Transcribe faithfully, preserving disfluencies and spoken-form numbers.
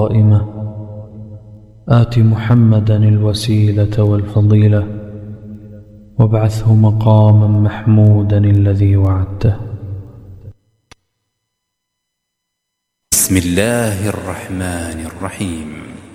قائمة آت محمدا الوسيلة والفضيلة وابعثه مقاما محمودا الذي وعدته. بسم الله الرحمن الرحيم.